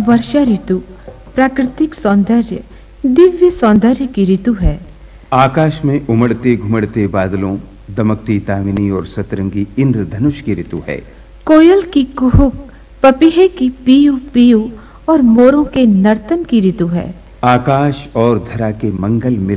वर्षा ऋतु प्राकृतिक सौंदर्य, दिव्य सौंदर्य की ऋतु है। आकाश में उमड़ते घुमड़ते बादलों, दमकती तामिनी और सतरंगी इंद्रधनुष की ऋतु है। कोयल की कुहुक, पपीहे की पीयू पीयू और मोरों के नर्तन की ऋतु है। आकाश और धरा के मंगल